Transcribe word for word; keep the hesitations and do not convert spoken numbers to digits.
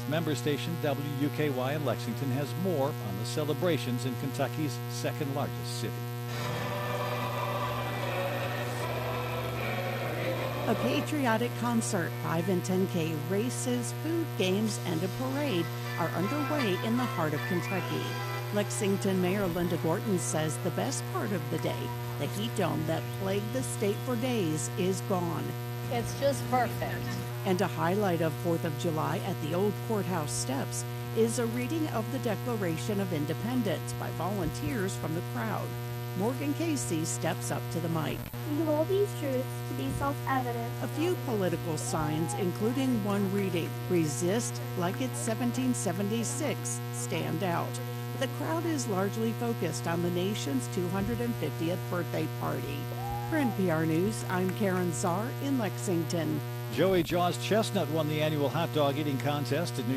member station W U K Y in Lexington has more on the celebrations in Kentucky's second largest city. A patriotic concert, five and ten K races, food, games, and a parade are underway in the heart of Kentucky. Lexington Mayor Linda Gorton says the best part of the day, the heat dome that plagued the state for days, is gone. It's just perfect. And a highlight of fourth of July at the old courthouse steps is a reading of the Declaration of Independence by volunteers from the crowd. Morgan Casey steps up to the mic. We hold these truths to be self-evident. A few political signs, including one reading, "Resist like it's seventeen seventy-six," stand out. The crowd is largely focused on the nation's two hundred fiftieth birthday party. For N P R News, I'm Karen Czar in Lexington. Joey Jaws Chestnut won the annual hot dog eating contest at New